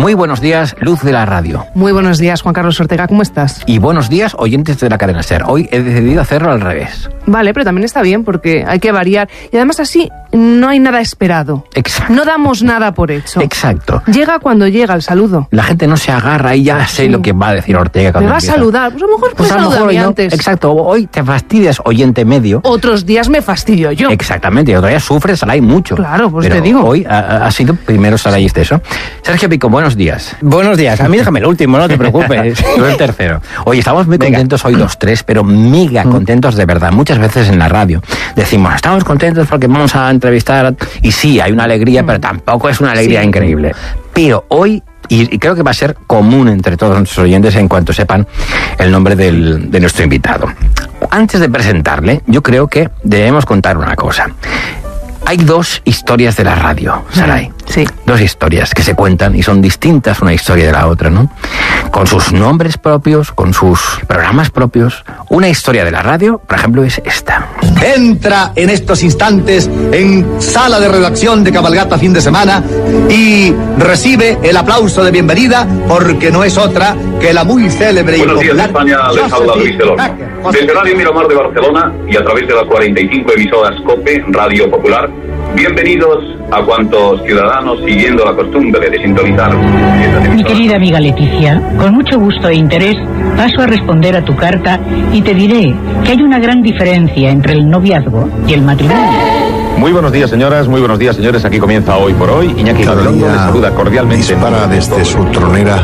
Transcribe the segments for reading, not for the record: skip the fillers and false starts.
Muy buenos días, luz de la radio. Muy buenos días, Juan Carlos Ortega, ¿cómo estás? Y buenos días, oyentes de la cadena SER. Hoy he decidido hacerlo al revés. Vale, pero también está bien porque hay que variar. Y además así no hay nada esperado. Exacto. No damos nada por hecho. Exacto. Llega cuando llega el saludo. La gente no se agarra y ya sé lo que va a decir Ortega cuando me va empieza. a saludar. Pues a lo mejor puedes saludarme antes. Exacto. Hoy te fastidias, oyente medio. Otros días me fastidio yo. Exactamente. Y otros días sufres, Saray, mucho. Claro, pues pero te digo. Hoy ha sido primero Saray eso. Sergio Pico, buenos días. Buenos días. A mí déjame el último, no te preocupes. Tú el tercero. Oye, estamos muy contentos hoy los tres, pero mega contentos de verdad. Muchas veces en la radio decimos, estamos contentos porque vamos a entrevistar. Y sí, hay una alegría, pero tampoco es una alegría increíble. Pero hoy, y creo que va a ser común entre todos nuestros oyentes en cuanto sepan el nombre de nuestro invitado. Antes de presentarle, yo creo que debemos contar una cosa. Hay dos historias de la radio, Saray. Sí. Dos historias que se cuentan y son distintas una historia de la otra, ¿no? Con sus nombres propios, con sus programas propios. Una historia de la radio, por ejemplo, es esta. Entra en estos instantes en sala de redacción de Cabalgata Fin de Semana y recibe el aplauso de bienvenida porque no es otra que la muy célebre y Buenos días, popular España, les habla Luis Delón. Desde Radio Miramar de Barcelona y a través de las 45 emisoras COPE, Radio Popular, bienvenidos a cuantos ciudadanos siguiendo la costumbre de sintonizar. Mi querida amiga Leticia, con mucho gusto e interés paso a responder a tu carta y te diré que hay una gran diferencia entre el noviazgo y el matrimonio. Muy buenos días, señoras, muy buenos días, señores. Aquí comienza Hoy por Hoy. Iñaki Gabilondo les saluda cordialmente. Dispara desde su tronera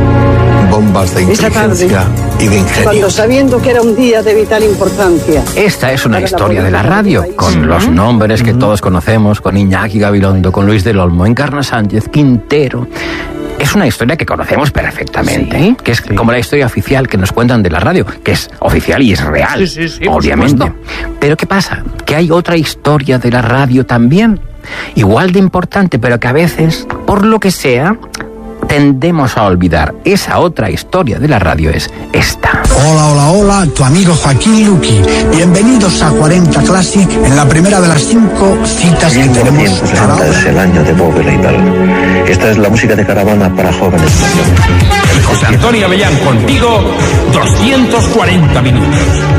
bombas de inteligencia y de ingenio. Cuando sabiendo que era un día de vital importancia. Esta es una historia de la radio, con los nombres que todos conocemos, con Iñaki Gabilondo, con Luis del Olmo, Encarna Sánchez, Quintero. Es una historia que conocemos perfectamente, que es como la historia oficial que nos cuentan de la radio, que es oficial y es real, obviamente. Pero ¿qué pasa? Que hay otra historia de la radio también, igual de importante, pero que a veces, por lo que sea, tendemos a olvidar. Esa otra historia de la radio es esta. Hola, hola, hola, tu amigo Joaquín Luqui. Bienvenidos a 40 Classic en la primera de las 5 citas que tenemos. 1960 es el año de Bóveda y tal. Esta es la música de caravana para jóvenes. José Antonio Avellán, contigo, 240 minutos.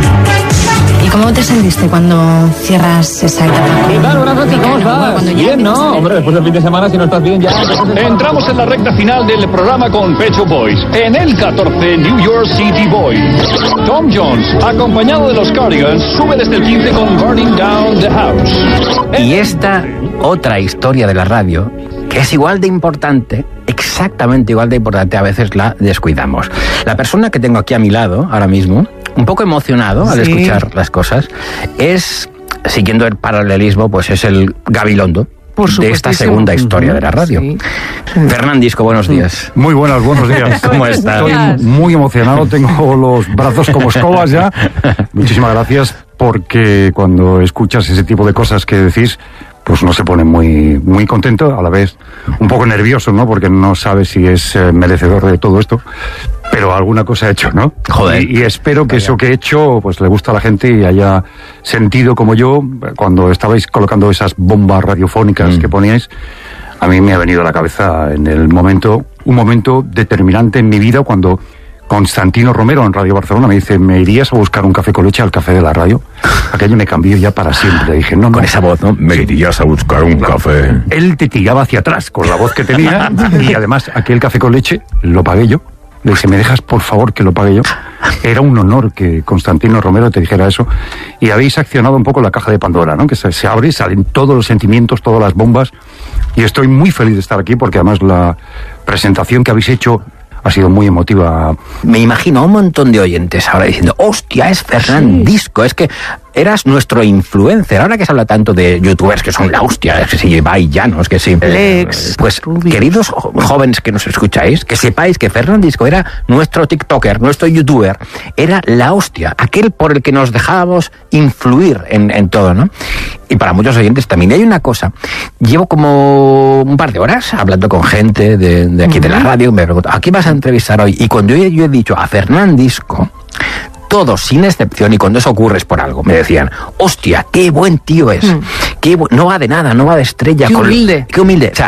¿Y cómo te sentiste cuando cierras esa etapa? Claro, ¿cómo estás? Bien, ¿no? Hombre, después del fin de semana, si no estás bien ya... Entramos en la recta final del programa con Pet Shop Boys. En el 14, New York City Boys. Tom Jones, acompañado de los Cardigans, sube desde el 15 con Burning Down the House. Y esta otra historia de la radio, que es igual de importante, exactamente igual de importante, a veces la descuidamos. La persona que tengo aquí a mi lado, ahora mismo, un poco emocionado al escuchar las cosas, es, siguiendo el paralelismo, pues es el Gabilondo de esta segunda historia de la radio. Fernandisco, buenos días. Muy buenos días. ¿Cómo estás? Estoy muy emocionado, tengo los brazos como escobas ya. Muchísimas gracias, porque cuando escuchas ese tipo de cosas que decís, pues uno se pone muy contento, a la vez un poco nervioso, ¿no? Porque no sabe si es merecedor de todo esto. Pero alguna cosa he hecho, ¿no? Joder. Y espero que eso que he hecho pues le guste a la gente y haya sentido como yo cuando estabais colocando esas bombas radiofónicas que poníais. A mí me ha venido a la cabeza en el momento, un momento determinante en mi vida cuando Constantino Romero en Radio Barcelona me dice, ¿me irías a buscar un café con leche al café de la radio? Aquello me cambió ya para siempre. Dije, no. Con esa voz, ¿no? Me irías a buscar un café. Él te tiraba hacia atrás con la voz que tenía y además aquel café con leche lo pagué yo. Le dije, ¿me dejas por favor que lo pague yo? Era un honor que Constantino Romero te dijera eso. Y habéis accionado un poco la caja de Pandora, ¿no? Que se abre, salen todos los sentimientos, todas las bombas. Y estoy muy feliz de estar aquí porque además la presentación que habéis hecho ha sido muy emotiva. Me imagino a un montón de oyentes ahora diciendo, hostia, es Fernandisco, es que eras nuestro influencer. Ahora que se habla tanto de youtubers que son la hostia, que si Ibai Llanos, que si... Lex, pues, queridos jóvenes que nos escucháis, que sepáis que Fernandisco era nuestro tiktoker, nuestro youtuber, era la hostia, aquel por el que nos dejábamos influir en todo, ¿no? Y para muchos oyentes también. Y hay una cosa, llevo como un par de horas hablando con gente de aquí de la radio, me pregunto, ¿a quién vas a entrevistar hoy? Y cuando yo he dicho a Fernandisco, todos, sin excepción, y cuando eso ocurre es por algo, me decían, hostia, qué buen tío es, no va de nada, no va de estrella. Qué humilde. Qué humilde. O sea,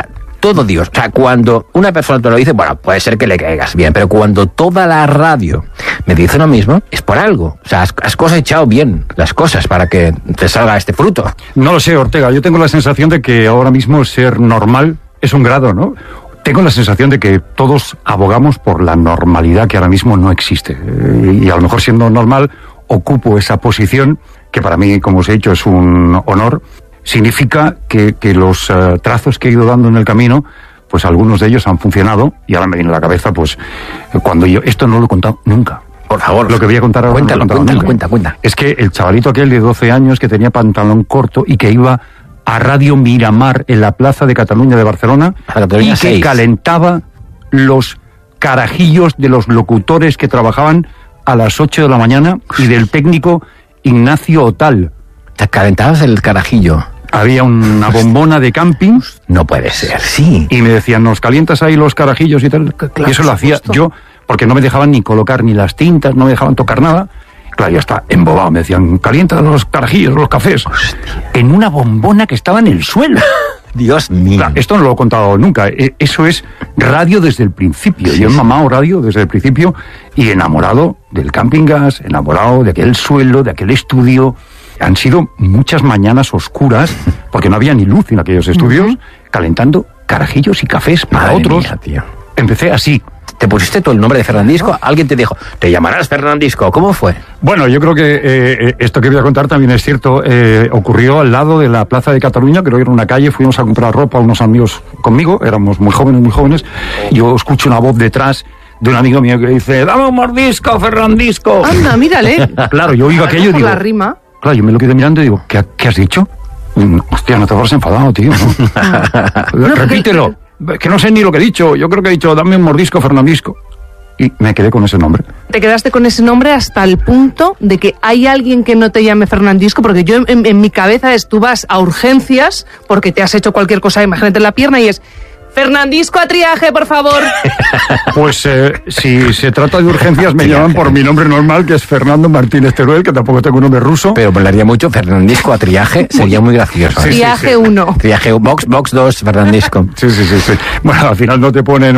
todo Dios. O sea, cuando una persona te lo dice, bueno, puede ser que le caigas bien, pero cuando toda la radio me dice lo mismo, es por algo. O sea, has cosechado bien las cosas para que te salga este fruto. No lo sé, Ortega. Yo tengo la sensación de que ahora mismo ser normal es un grado, ¿no? Tengo la sensación de que todos abogamos por la normalidad que ahora mismo no existe. Y a lo mejor siendo normal ocupo esa posición, que para mí, como os he dicho, es un honor. Significa que los trazos que he ido dando en el camino, pues algunos de ellos han funcionado, y ahora me viene a la cabeza, pues, cuando yo... Esto no lo he contado nunca. Por favor. Lo que voy a contar ahora cuenta. Es que el chavalito aquel de 12 años que tenía pantalón corto y que iba a Radio Miramar en la Plaza de Cataluña de Barcelona y que 6. calentaba los carajillos de los locutores que trabajaban a las 8 de la mañana y del técnico Ignacio Otal. ¿Te calentabas el carajillo? Había una bombona de camping. No puede ser, sí. Y me decían, ¿nos calientas ahí los carajillos y tal? Claro, y eso lo hacía yo, porque no me dejaban ni colocar ni las tintas, no me dejaban tocar nada. Claro, ya está embobado. Me decían, calienta los carajillos, los cafés. Hostia. En una bombona que estaba en el suelo. Dios mío. Claro, esto no lo he contado nunca. Eso es radio desde el principio. Sí, yo he mamado radio desde el principio y enamorado del camping gas, enamorado de aquel suelo, de aquel estudio. Han sido muchas mañanas oscuras, porque no había ni luz en aquellos estudios, calentando carajillos y cafés para otros. Mía, tío. Empecé así. ¿Te pusiste tú el nombre de Fernandisco? Alguien te dijo, te llamarás Fernandisco. ¿Cómo fue? Bueno, yo creo que esto que voy a contar también es cierto. Ocurrió al lado de la Plaza de Cataluña, creo que era una calle, fuimos a comprar ropa unos amigos conmigo, éramos muy jóvenes. Yo escucho una voz detrás de un amigo mío que dice, dame un mordisco, Fernandisco. Anda, mírale. Claro, yo oigo aquello y digo... la rima. Claro, yo me lo quedé mirando y digo, ¿qué has dicho? Hostia, no te habrás enfadado, tío, ¿no? Repítelo. Que no sé ni lo que he dicho. Yo creo que he dicho, dame un mordisco, Fernandisco. Y me quedé con ese nombre. Te quedaste con ese nombre hasta el punto de que hay alguien que no te llame Fernandisco, porque yo en mi cabeza tú vas a urgencias porque te has hecho cualquier cosa, imagínate en la pierna y es... Fernandisco a triaje, por favor. Pues si se trata de urgencias me llaman por mi nombre normal, que es Fernando Martínez Teruel, que tampoco tengo un nombre ruso. Pero molaría mucho Fernandisco a triaje, sería muy gracioso. Sí, triaje 1. Triaje box 2, Fernandisco. Sí. Bueno, al final no te ponen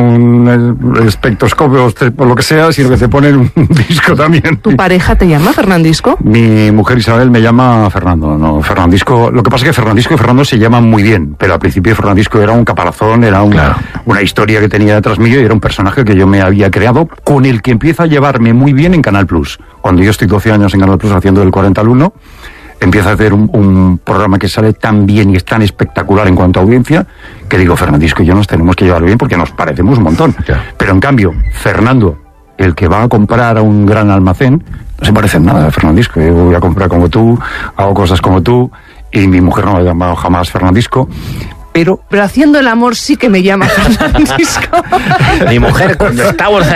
un espectroscopio o lo que sea, sino que te ponen un disco también. ¿Tu pareja te llama Fernandisco? Mi mujer Isabel me llama Fernando, no Fernandisco. Lo que pasa es que Fernandisco y Fernando se llaman muy bien, pero al principio Fernandisco era un caparazón, era una historia que tenía detrás mío y era un personaje que yo me había creado, con el que empiezo a llevarme muy bien en Canal Plus. Cuando yo estoy 12 años en Canal Plus haciendo el 40 al 1, empiezo a hacer un programa que sale tan bien y es tan espectacular en cuanto a audiencia, que digo, Fernandisco y yo nos tenemos que llevar bien porque nos parecemos un montón. Pero en cambio, Fernando, el que va a comprar a un gran almacén, no se parece en nada a Fernandisco. Yo voy a comprar como tú, hago cosas como tú, y mi mujer no me ha llamado jamás Fernandisco. Pero haciendo el amor sí que me llama Fernandisco. Mi mujer, cuando estamos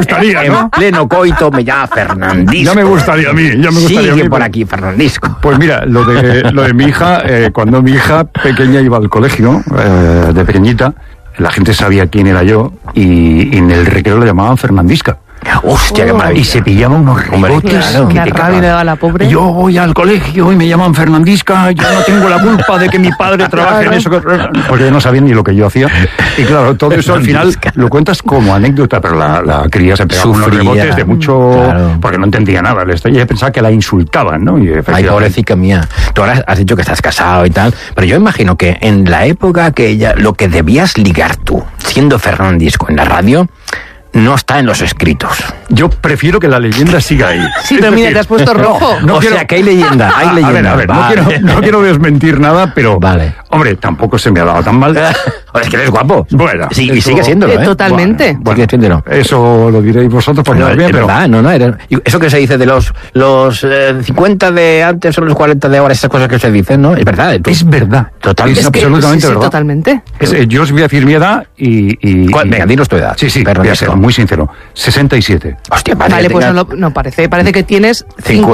en pleno coito, me llama Fernandisco. Ya me gustaría a mí. Sigue por aquí, Fernandisco. Pues mira, lo de mi hija, cuando mi hija pequeña iba al colegio, de pequeñita, la gente sabía quién era yo y en el recreo la llamaban Fernandisca. Hostia, qué maravilla. Y se pillaba unos rebotes. Claro, que rabia a la pobre. Yo voy al colegio y me llaman Fernandisca, yo no tengo la culpa de que mi padre trabaje en eso. Porque no sabían ni lo que yo hacía. Y claro, todo eso al final lo cuentas como anécdota, pero la cría se pegaba unos rebotes de mucho... Claro. Porque no entendía nada. Ella pensaba que la insultaban, ¿no? Ay, pobrecita mía. Tú ahora has dicho que estás casado y tal, pero yo imagino que en la época aquella, lo que debías ligar tú, siendo Fernandisco en la radio... no está en los escritos. Yo prefiero que la leyenda siga ahí. Sí, pero mira, te has puesto rojo. O sea, que hay leyenda, hay leyenda. A ver, vale. no quiero desmentir nada, pero... Vale. Hombre, tampoco se me ha dado tan mal. Es que eres guapo. Bueno. Sí, y sigue siéndolo, ¿eh? Totalmente. Sigue siéndolo. Eso lo diréis vosotros porque no es bien, pero... verdad, eso que se dice de los 50 de antes o los 40 de ahora, esas cosas que se dicen, ¿no? Es verdad. Es verdad. Totalmente. Es absolutamente verdad. Totalmente. Yo os voy a decir mi edad y... Venga, dinos tu edad. Sí, voy a ser muy sincero. 67. Hostia, vale, pues no parece que tienes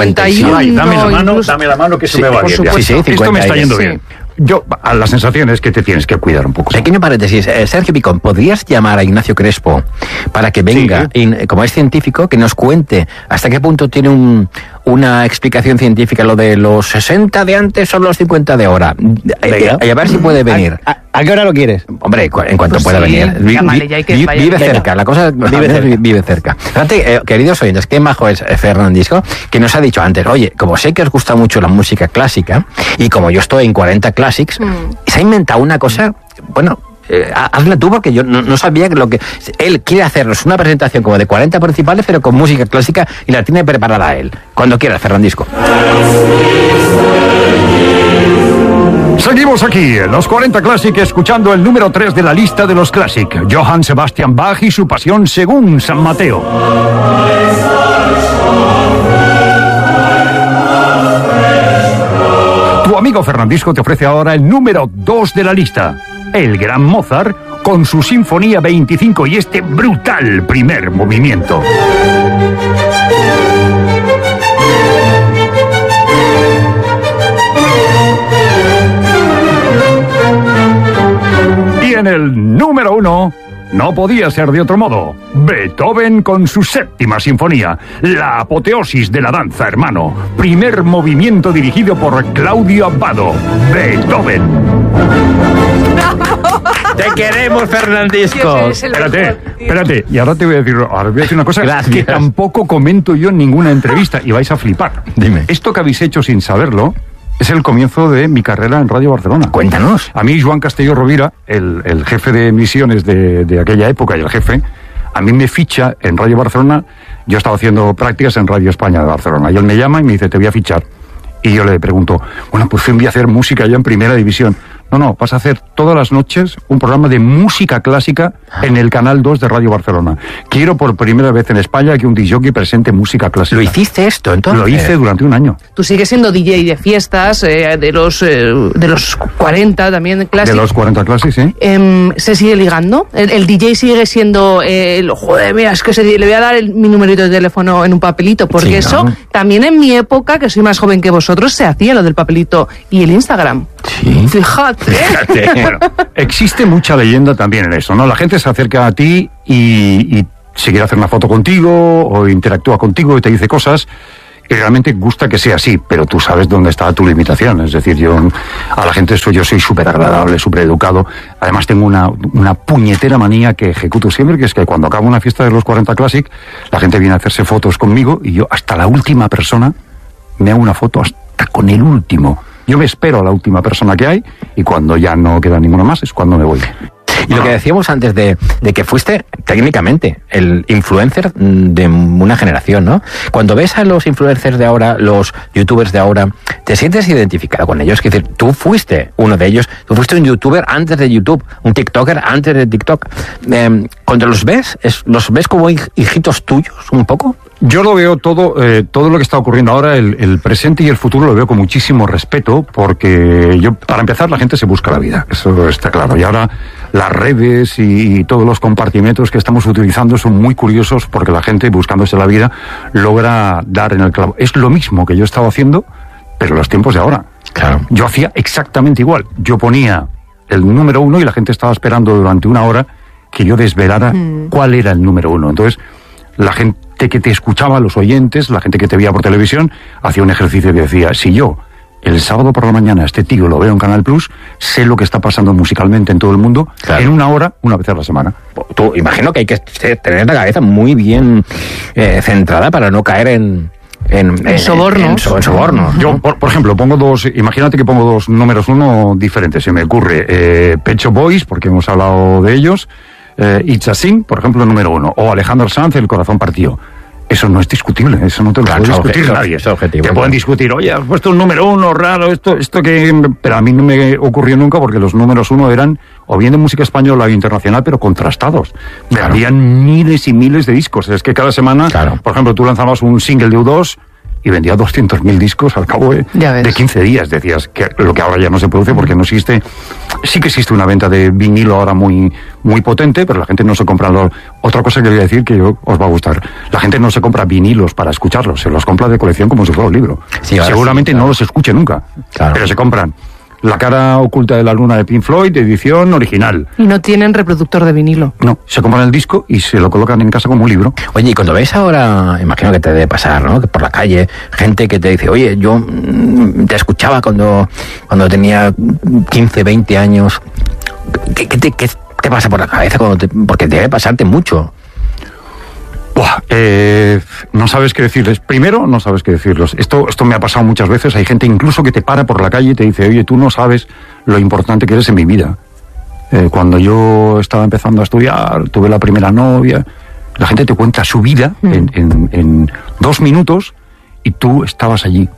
51. Ay, dame la mano que eso me va bien. Sí, 50, esto me está yendo bien. Yo, la sensación es que te tienes que cuidar un poco. Pequeño paréntesis, Sergio Picón, ¿podrías llamar a Ignacio Crespo para que venga, como es científico, que nos cuente hasta qué punto tiene un una explicación científica, lo de los 60 de antes son los 50 de ahora. Y a ver si puede venir. ¿A qué hora lo quieres? Hombre, en cuanto pueda venir. Vive cerca, la cosa vive cerca. Fíjate, queridos oyentes, qué majo es Fernandisco, que nos ha dicho antes, oye, como sé que os gusta mucho la música clásica, y como yo estoy en 40 Classics, se ha inventado una cosa, bueno... hazla tú, porque yo no sabía que lo que... Él quiere hacernos una presentación como de 40 principales, pero con música clásica, y la tiene preparada él. Cuando quieras, Fernandisco. Seguimos aquí, en los 40 Classic, escuchando el número 3 de la lista de los Classic, Johann Sebastian Bach y su Pasión según San Mateo. Tu amigo Fernandisco te ofrece ahora el número 2 de la lista, el gran Mozart, con su Sinfonía 25 y este brutal primer movimiento. Y en el número 1, no podía ser de otro modo, Beethoven con su séptima sinfonía, la apoteosis de la danza, hermano. Primer movimiento dirigido por Claudio Abbado, Beethoven. ¡Te queremos, Fernandisco! Espérate, y ahora te voy a decir una cosa. Gracias. Que tampoco comento yo en ninguna entrevista, y vais a flipar. Dime. Esto que habéis hecho sin saberlo es el comienzo de mi carrera en Radio Barcelona. Cuéntanos. A mí, Joan Castelló Rovira, el jefe de emisiones de aquella época y el jefe, a mí me ficha en Radio Barcelona. Yo estaba haciendo prácticas en Radio España de Barcelona. Y él me llama y me dice, te voy a fichar. Y yo le pregunto, bueno, pues voy a hacer música ya en primera división. No, vas a hacer todas las noches un programa de música clásica en el Canal 2 de Radio Barcelona. Quiero por primera vez en España que un disc-jockey presente música clásica. ¿Lo hiciste esto, entonces? Lo hice durante un año. Tú sigues siendo DJ de fiestas, de los 40 también, Classic. De los 40 Classic, sí. ¿Se sigue ligando? ¿El DJ sigue siendo... joder, mira, es que le voy a dar mi numerito de teléfono en un papelito, porque sí, eso también en mi época, que soy más joven que vosotros, se hacía lo del papelito y el Instagram. Sí. Fíjate. Bueno, existe mucha leyenda también en eso, ¿no? La gente se acerca a ti y se quiere hacer una foto contigo o interactúa contigo y te dice cosas y realmente gusta que sea así, pero tú sabes dónde está tu limitación. Es decir, yo a la gente yo soy súper agradable, súper educado. Además tengo una puñetera manía que ejecuto siempre, que es que cuando acabo una fiesta de los 40 Classic, la gente viene a hacerse fotos conmigo y yo hasta la última persona me hago una foto, hasta con el último. Yo me espero a la última persona que hay y cuando ya no queda ninguna más es cuando me voy. Y lo que decíamos antes de que fuiste técnicamente el influencer de una generación, ¿no? Cuando ves a los influencers de ahora, los youtubers de ahora, ¿te sientes identificado con ellos? Es decir, tú fuiste uno de ellos, tú fuiste un youtuber antes de YouTube, un tiktoker antes de TikTok. Cuando los ves como hijitos tuyos, un poco. Yo lo veo todo lo que está ocurriendo ahora, el presente y el futuro lo veo con muchísimo respeto, porque para empezar, la gente se busca la vida, eso está claro. Y ahora las redes y todos los compartimentos que estamos utilizando son muy curiosos porque la gente, buscándose la vida, logra dar en el clavo. Es lo mismo que yo estaba haciendo, pero en los tiempos de ahora. Claro. Yo hacía exactamente igual. Yo ponía el número 1 y la gente estaba esperando durante una hora que yo desvelara cuál era el número 1. Entonces, la gente que te escuchaba, los oyentes, la gente que te veía por televisión, hacía un ejercicio que decía, si yo el sábado por la mañana este tío lo veo en Canal Plus, sé lo que está pasando musicalmente en todo el mundo, claro, en una hora, una vez a la semana. Tú imagino que hay que tener la cabeza muy bien centrada para no caer en sobornos. En sobornos. Yo, por ejemplo, imagínate que pongo dos números 1 diferentes, se me ocurre Pet Shop Boys, porque hemos hablado de ellos, It's a Sin, por ejemplo, número 1, o Alejandro Sanz, El corazón partido. Eso no es discutible, eso no te lo puede discutir nadie. Te pueden discutir, oye, has puesto un número 1 raro, esto que... Pero a mí no me ocurrió nunca porque los números 1 eran o bien de música española o internacional, pero contrastados. Claro. Habían miles y miles de discos. Es que cada semana, claro, por ejemplo, tú lanzabas un single de U2 y vendía 200.000 discos al cabo de 15 días. Decías que lo que ahora ya no se produce porque no existe. Sí que existe una venta de vinilo ahora muy, muy potente, pero la gente no se compra otra cosa que voy a decir que os va a gustar. La gente no se compra vinilos para escucharlos, se los compra de colección como si fuera un libro. Sí, seguramente sí, claro, no los escuche nunca, claro, pero se compran La cara oculta de la luna de Pink Floyd, edición original. Y no tienen reproductor de vinilo. No, se compran el disco y se lo colocan en casa como un libro. Oye, y cuando ves ahora, imagino que te debe pasar, ¿no? Que por la calle, gente que te dice, oye, yo te escuchaba cuando tenía 15, 20 años. ¿Qué te pasa por la cabeza? Porque debe pasarte mucho. No sabes qué decirles. Primero, no sabes qué decirles. Esto me ha pasado muchas veces. Hay gente incluso que te para por la calle y te dice, oye, tú no sabes lo importante que eres en mi vida. Cuando yo estaba empezando a estudiar, tuve la primera novia. La gente te cuenta su vida en 2 minutos y tú estabas allí.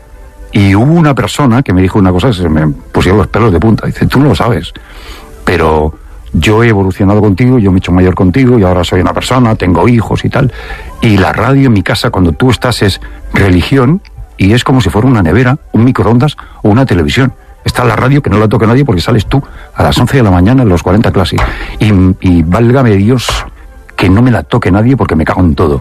Y hubo una persona que me dijo una cosa, se me pusieron los pelos de punta. Dice, tú no lo sabes, pero yo he evolucionado contigo, yo me he hecho mayor contigo y ahora soy una persona, tengo hijos y tal. Y la radio en mi casa, cuando tú estás, es religión y es como si fuera una nevera, un microondas o una televisión. Está la radio que no la toca nadie porque sales tú a las 11 de la mañana en los 40 Classic. Y válgame Dios que no me la toque nadie porque me cago en todo.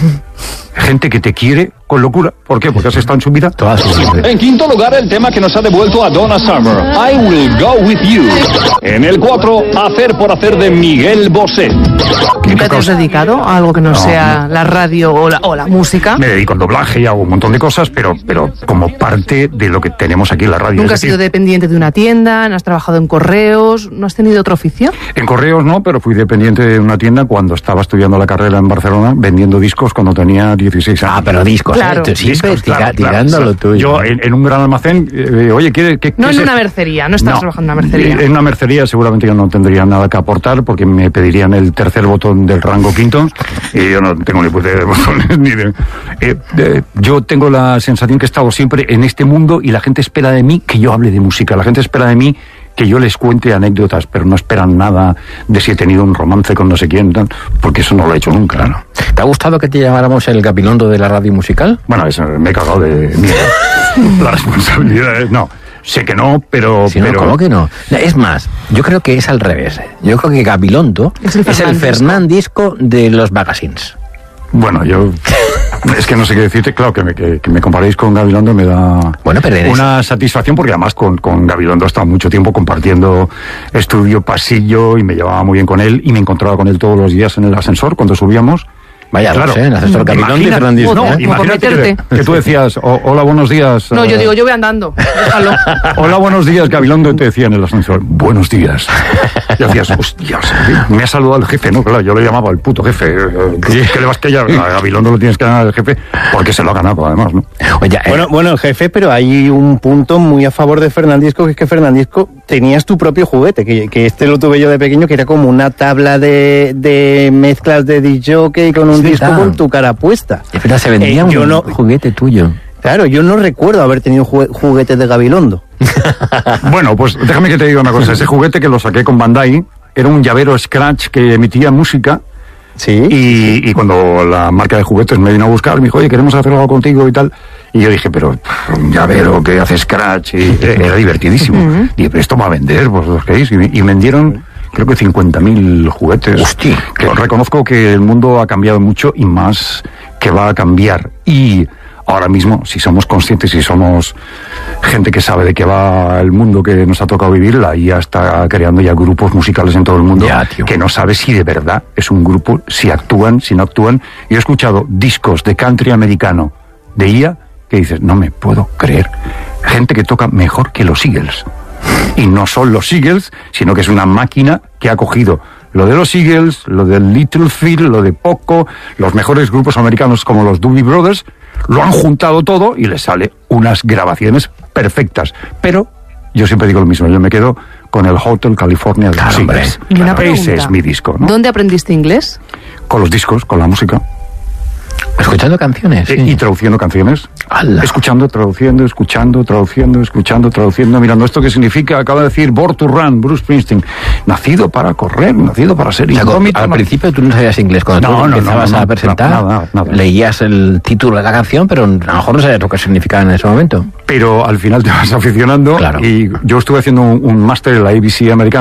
Gente que te quiere con locura. ¿Por qué? Porque has estado en su vida toda su vida. En quinto lugar, el tema que nos ha devuelto a Donna Summer, I Will Go With You. En el 4, Hacer por Hacer de Miguel Bosé. ¿Nunca te has dedicado a algo que no sea la radio o la música? Me dedico al doblaje y hago un montón de cosas, pero como parte de lo que tenemos aquí en la radio. ¿Nunca has sido dependiente de una tienda? ¿No has trabajado en correos? ¿No has tenido otro oficio? En correos no, pero fui dependiente de una tienda cuando estaba estudiando la carrera en Barcelona, vendiendo discos cuando tenía 16 años. Ah, pero discos, claro. Siempre tirando lo tuyo. Yo en un gran almacén, oye, ¿qué no en es una mercería, no estabas trabajando en una mercería. En una mercería seguramente yo no tendría nada que aportar porque me pedirían el tercer botón del rango quinto y yo no tengo ni puta de botones ni de... Yo tengo la sensación que he estado siempre en este mundo y la gente espera de mí que yo hable de música, la gente espera de mí que yo les cuente anécdotas, pero no esperan nada de si he tenido un romance con no sé quién, porque eso no lo he hecho nunca, ¿no? ¿Te ha gustado que te llamáramos el Gabilondo de la radio musical? Bueno, eso me he cagado de miedo. La responsabilidad es... No, sé que no, pero... Si no, ¿cómo que no? Es más, yo creo que es al revés. Yo creo que Gabilondo es el Fernand Disco de los magazines. Bueno, yo... Es que no sé qué decirte, claro, que me comparéis con Gabilondo me da una satisfacción, porque además con Gabilondo he estado mucho tiempo compartiendo estudio, pasillo, y me llevaba muy bien con él, y me encontraba con él todos los días en el ascensor cuando subíamos. Vaya, claro, el ascensor Gabilondo y Fernandisco. No, imagínate que tú decías, hola, buenos días. No, yo digo, yo voy andando, déjalo. Hola, buenos días, Gabilondo, te decía en el ascensor, buenos días. Y decías, hostias, me ha saludado el jefe, ¿no? Claro, yo le llamaba el puto jefe. ¿Qué le vas que ya? A Gabilondo lo tienes que ganar el jefe, porque se lo ha ganado, además, ¿no? Oye, bueno, el jefe, pero hay un punto muy a favor de Fernandisco, que es que Fernandisco tenías tu propio juguete, que este lo tuve yo de pequeño, que era como una tabla de mezclas de disc jockey con un disco con tu cara puesta. Pero se vendía un juguete tuyo. Claro, yo no recuerdo haber tenido juguetes de Gabilondo. Bueno, pues déjame que te diga una cosa. Ese juguete que lo saqué con Bandai era un llavero Scratch que emitía música. Sí. Y cuando la marca de juguetes me vino a buscar, me dijo, oye, queremos hacer algo contigo y tal. Y yo dije, pero un llavero que hace Scratch, y era divertidísimo. Dije, pero esto va a vender, vosotros queréis. Y vendieron, creo que 50.000 juguetes. Hostia. Que reconozco que el mundo ha cambiado mucho y más que va a cambiar. Y ahora mismo, si somos conscientes, si somos gente que sabe de qué va el mundo que nos ha tocado vivir, la IA está creando ya grupos musicales en todo el mundo que no sabe si de verdad es un grupo, si actúan, si no actúan. Yo he escuchado discos de country americano de IA que dices, no me puedo creer. Gente que toca mejor que los Eagles. Y no son los Eagles, sino que es una máquina que ha cogido lo de los Eagles, lo del Little Phil, lo de Poco, los mejores grupos americanos como los Doobie Brothers, lo han juntado todo y les sale unas grabaciones perfectas. Pero yo siempre digo lo mismo, yo me quedo con el Hotel California de los Eagles. Y una pregunta, ese es mi disco, ¿no? ¿Dónde aprendiste inglés? Con los discos, con la música. Escuchando canciones. Y traduciendo canciones. ¡Hala! Escuchando, traduciendo, traduciendo, mirando esto que significa, acaba de decir Born to Run, Bruce Springsteen. Nacido para correr, nacido para ser indómito. Al principio tú no sabías inglés. Cuando tú empezabas a presentar, nada. leías el título de la canción, pero a lo mejor no sabías lo que significaba en ese momento. Pero al final te vas aficionando. Claro. Y yo estuve haciendo un máster en la ABC americana,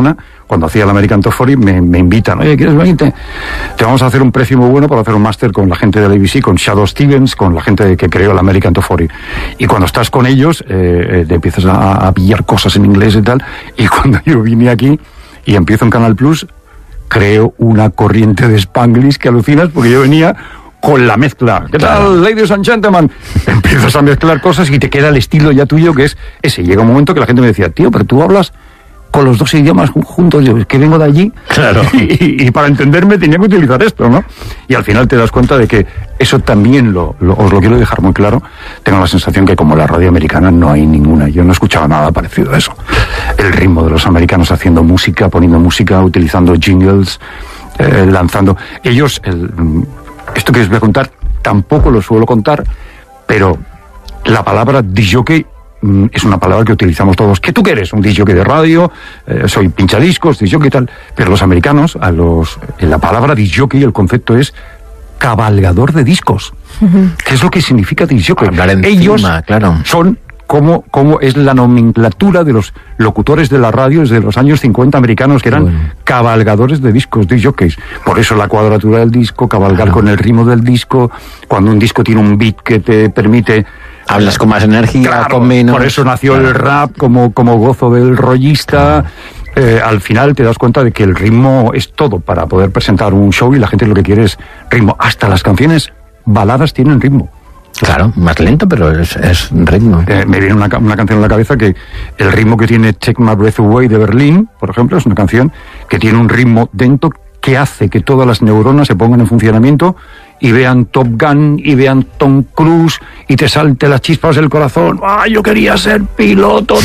cuando hacía el American Top 40, me invitan, oye, ¿quieres venir? Te vamos a hacer un precio muy bueno para hacer un máster con la gente de la ABC, con Shadow Stevens, con la gente que creó el American Top 40. Y cuando estás con ellos, te empiezas a pillar cosas en inglés y tal, y cuando yo vine aquí y empiezo en Canal Plus, creo una corriente de Spanglish que alucinas, porque yo venía con la mezcla. ¿Qué tal, ladies and gentlemen? Empiezas a mezclar cosas y te queda el estilo ya tuyo, que es ese. Llega un momento que la gente me decía, tío, pero tú hablas con los dos idiomas juntos, yo es que vengo de allí. Claro. Y para entenderme tenía que utilizar esto, ¿no? Y al final te das cuenta de que eso también os lo quiero dejar muy claro. Tengo la sensación que como la radio americana no hay ninguna. Yo no escuchaba nada parecido a eso. El ritmo de los americanos haciendo música, poniendo música, utilizando jingles, lanzando. Ellos, esto que les voy a contar, tampoco lo suelo contar, pero la palabra disc-jockey es una palabra que utilizamos todos. ¿Qué tú quieres? Un disc-jockey de radio, soy pinchadiscos, disc-jockey y tal. Pero los americanos, la palabra disc-jockey, el concepto es cabalgador de discos. ¿Qué es lo que significa disc-jockey? Ellos claro. son como es la nomenclatura de los locutores de la radio desde los años 50 americanos, que eran cabalgadores de discos, disc-jockeys. Por eso la cuadratura del disco, cabalgar con el ritmo del disco, cuando un disco tiene un beat que te permite... Hablas con más energía, con menos... Por eso nació el rap como gozo del rollista. Al final te das cuenta de que el ritmo es todo para poder presentar un show, y la gente lo que quiere es ritmo. Hasta las canciones baladas tienen ritmo. Claro, más lento, pero es ritmo. Me viene una canción en la cabeza que el ritmo que tiene Take My Breath Away de Berlín, por ejemplo, es una canción que tiene un ritmo dentro que hace que todas las neuronas se pongan en funcionamiento y vean Top Gun y vean Tom Cruise y te salte las chispas del corazón. ¡Ah, yo quería ser piloto!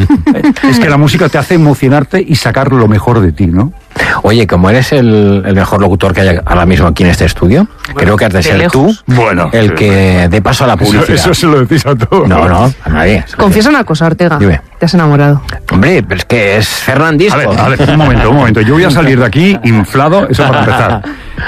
Es que la música te hace emocionarte y sacar lo mejor de ti, ¿no? Oye, como eres el mejor locutor que hay ahora mismo aquí en este estudio, creo que has de ser tú el que dé paso a la publicidad. Eso se lo decís a todos. No, a nadie. Confiesa una cosa, Ortega. Dime. Te has enamorado. Hombre, pero es que es Fernandisco. A ver, un momento. Yo voy a salir de aquí inflado, eso para empezar.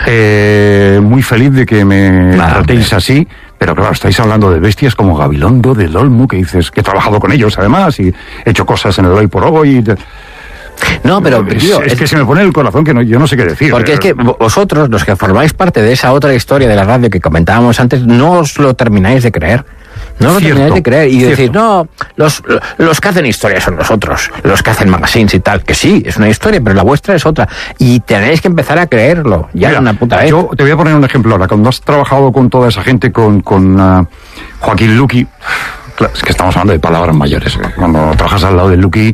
Muy feliz de que me tratéis así. Pero claro, estáis hablando de bestias como Gabilondo, del Olmo, que dices que he trabajado con ellos además y he hecho cosas en el Hoy por Hoy. No, pero tío, es que se me pone el corazón que yo no sé qué decir. Porque es que vosotros, los que formáis parte de esa otra historia de la radio que comentábamos antes, no os lo termináis de creer. No lo termináis de creer y decir, no, los que hacen historia son nosotros, los que hacen magazines y tal, que sí, es una historia, pero la vuestra es otra. Y tenéis que empezar a creerlo, ya de una puta vez. Yo te voy a poner un ejemplo ahora. Cuando has trabajado con toda esa gente, con Joaquín Luqui, es que estamos hablando de palabras mayores. Cuando trabajas al lado de Luqui,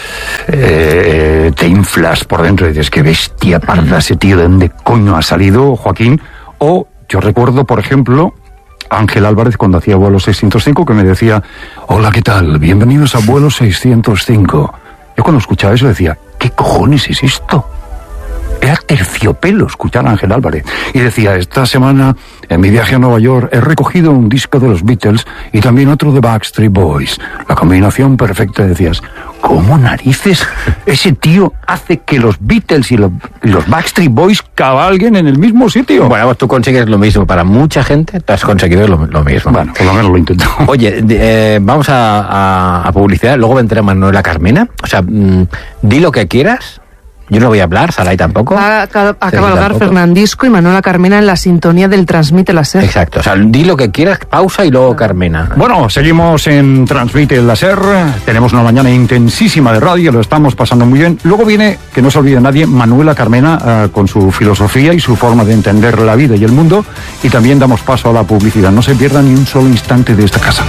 te inflas por dentro y dices, qué bestia parda ese tío, ¿de dónde coño ha salido Joaquín? O yo recuerdo, por ejemplo, Ángel Álvarez cuando hacía Vuelo 605, que me decía, hola, ¿qué tal? Bienvenidos a Vuelo 605. Yo cuando escuchaba eso decía, ¿qué cojones es esto? Era terciopelo escuchar a Ángel Álvarez. Y decía, esta semana, en mi viaje a Nueva York, he recogido un disco de los Beatles y también otro de Backstreet Boys. La combinación perfecta. Decías, ¿cómo narices ese tío hace que los Beatles y los Backstreet Boys cabalguen en el mismo sitio? Bueno, pues tú consigues lo mismo. Para mucha gente te has conseguido lo mismo. Bueno, por lo menos lo intento. Oye, vamos a publicidad. Luego vendrá Manuela Carmena. O sea, di lo que quieras. Yo no voy a hablar, Saray tampoco. Va a cabalgar Fernandisco y Manuela Carmena en la sintonía del Transmite la SER. Exacto, o sea, di lo que quieras, pausa y luego Carmena. Bueno, seguimos en Transmite la SER, tenemos una mañana intensísima de radio, lo estamos pasando muy bien. Luego viene, que no se olvide nadie, Manuela Carmena con su filosofía y su forma de entender la vida y el mundo, y también damos paso a la publicidad. No se pierda ni un solo instante de esta casa.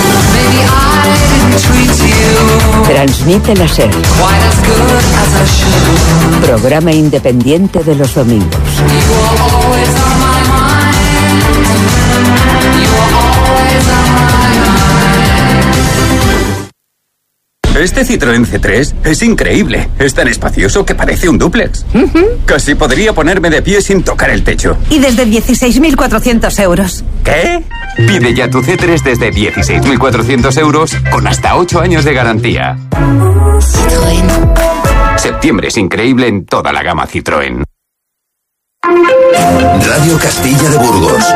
Transmite la SER. Programa independiente de los domingos. Este Citroën C3 es increíble. Es tan espacioso que parece un dúplex. Casi podría ponerme de pie sin tocar el techo. Y desde 16.400 euros. ¿Qué? Pide ya tu C3 desde 16.400 euros con hasta 8 años de garantía. Citroën. Septiembre es increíble en toda la gama Citroën. Radio Castilla de Burgos.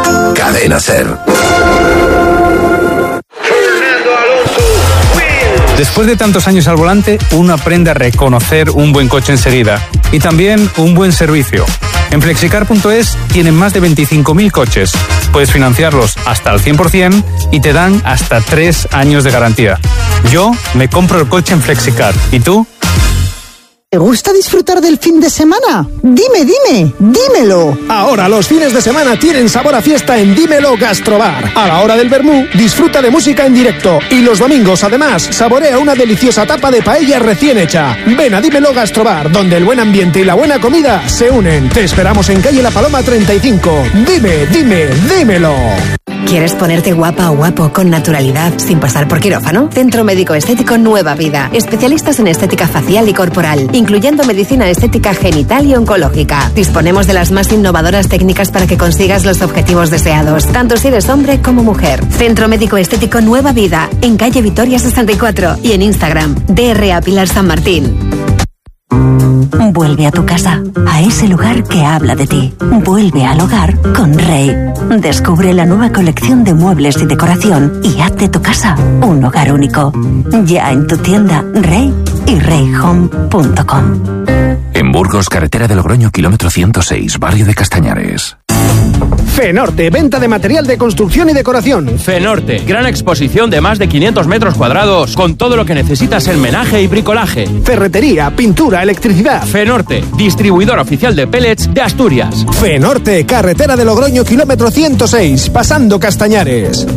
Cadena SER. Después de tantos años al volante, uno aprende a reconocer un buen coche enseguida y también un buen servicio. En Flexicar.es tienen más de 25.000 coches. Puedes financiarlos hasta al 100% y te dan hasta 3 años de garantía. Yo me compro el coche en Flexicar. ¿Y tú? ¿Te gusta disfrutar del fin de semana? Dímelo. Ahora los fines de semana tienen sabor a fiesta en Dímelo Gastrobar. A la hora del vermú, disfruta de música en directo. Y los domingos, además, saborea una deliciosa tapa de paella recién hecha. Ven a Dímelo Gastrobar, donde el buen ambiente y la buena comida se unen. Te esperamos en calle La Paloma 35. Dímelo. ¿Quieres ponerte guapa o guapo con naturalidad sin pasar por quirófano? Centro Médico Estético Nueva Vida. Especialistas en estética facial y corporal, incluyendo medicina estética genital y oncológica. Disponemos de las más innovadoras técnicas para que consigas los objetivos deseados, tanto si eres hombre como mujer. Centro Médico Estético Nueva Vida, en calle Vitoria 64 y en Instagram, DRA Pilar San Martín. Vuelve a tu casa, a ese lugar que habla de ti. Vuelve al hogar con Rey. Descubre la nueva colección de muebles y decoración y haz de tu casa un hogar único. Ya en tu tienda Rey y reyhome.com. En Burgos, carretera de Logroño, kilómetro 106, barrio de Castañares. Fenorte, venta de material de construcción y decoración. Fenorte, gran exposición de más de 500 metros cuadrados con todo lo que necesitas en menaje y bricolaje. Ferretería, pintura, electricidad. Fenorte, distribuidor oficial de pellets de Asturias. Fenorte, carretera de Logroño, kilómetro 106, pasando Castañares.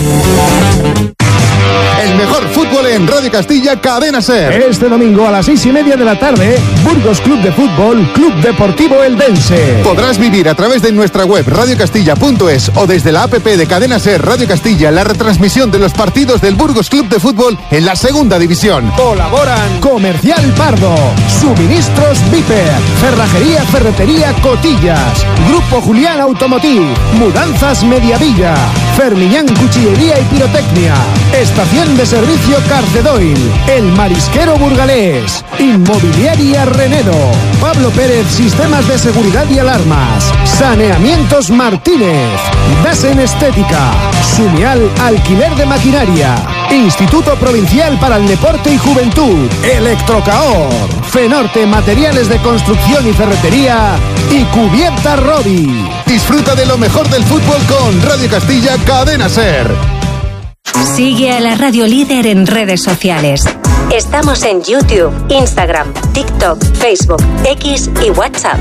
El mejor fútbol en Radio Castilla, Cadena SER. Este domingo a las 6:30 de la tarde, Burgos Club de Fútbol, Club Deportivo Eldense. Podrás vivir a través de nuestra web radiocastilla.es o desde la app de Cadena SER Radio Castilla la retransmisión de los partidos del Burgos Club de Fútbol en la segunda división. Colaboran Comercial Pardo, Suministros Viper, Cerrajería Ferretería Cotillas, Grupo Julián Automotiv, Mudanzas Mediavilla, Fermiñán Cuchillería y Pirotecnia, Estación de Servicio Carcedoil, El Marisquero Burgalés, Inmobiliaria Renedo, Pablo Pérez Sistemas de Seguridad y Alarmas, Saneamientos Martínez, Dasen Estética, Sumial Alquiler de Maquinaria, Instituto Provincial para el Deporte y Juventud, Electrocaor, Fenorte Materiales de Construcción y Ferretería y Cubierta Robi. Disfruta de lo mejor del fútbol con Radio Castilla, Cadena SER. Sigue a la Radio Líder en redes sociales. Estamos en YouTube, Instagram, TikTok, Facebook, X y WhatsApp.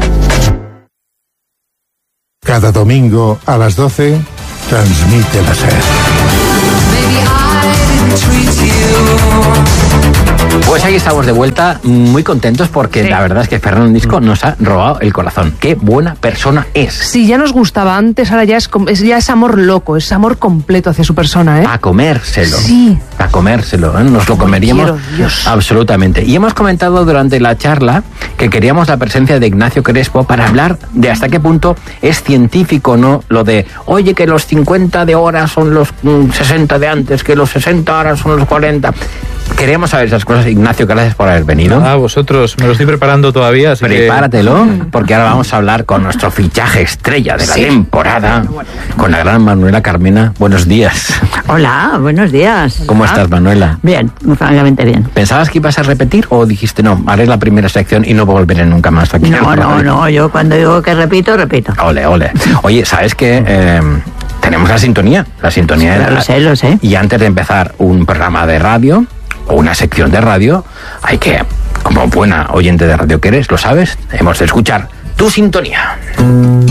Cada domingo a las 12, transmite la SER. Pues aquí estamos de vuelta, muy contentos porque la verdad es que Fernando Disco nos ha robado el corazón. Qué buena persona es. Sí, ya nos gustaba antes, ahora ya es amor loco, es amor completo hacia su persona, ¿eh? A comérselo. Sí. A comérselo, ¿eh? Nos lo comeríamos absolutamente. Y hemos comentado durante la charla que queríamos la presencia de Ignacio Crespo para hablar de hasta qué punto es científico, ¿no? Lo de, oye, que los 50 de ahora son los 60 de antes, que los 60 ahora son los 40. Queríamos saber esas cosas. Ignacio, gracias por haber venido. A vosotros, me lo estoy preparando todavía, así prepáratelo, porque ahora vamos a hablar con nuestro fichaje estrella de la temporada, con la gran Manuela Carmena. Buenos días. Hola, buenos días. ¿Cómo estás, Manuela? Bien, francamente bien. ¿Pensabas que ibas a repetir o dijiste, no, haré la primera sección y no volveré nunca más aquí? No, yo cuando digo que repito. Ole. Oye, ¿sabes qué? Tenemos la sintonía de Lo sé. Y antes de empezar un programa de radio o una sección de radio, hay que, como buena oyente de radio que eres, lo sabes, hemos de escuchar tu sintonía.